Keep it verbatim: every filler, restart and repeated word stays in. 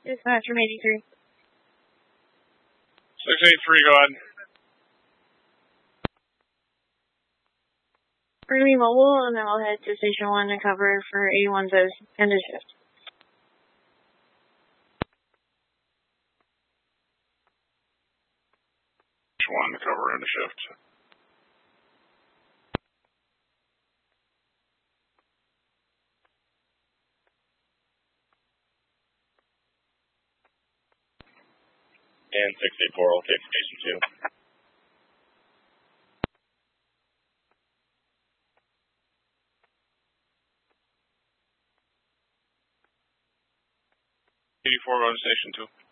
Dispatch from eighty-three. six eighty-three, go ahead. We're going to be mobile, and then we'll head to Station one to cover for eighty-one's end of shift. Station one to cover end of shift. And six eighty-four, I'll take Station two. eighty-four, go to Station two.